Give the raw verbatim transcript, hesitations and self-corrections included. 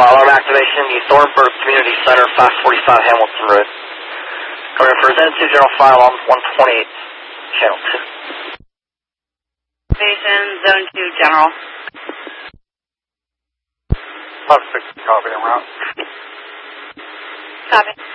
Fire alarm activation, the Thornburg Community Center, five forty-five Hamilton Road. Coming for Zone two, General Fire Alarm, one twenty-eight, Channel two. Station, Zone two, General. five six, copy, en route. Copy.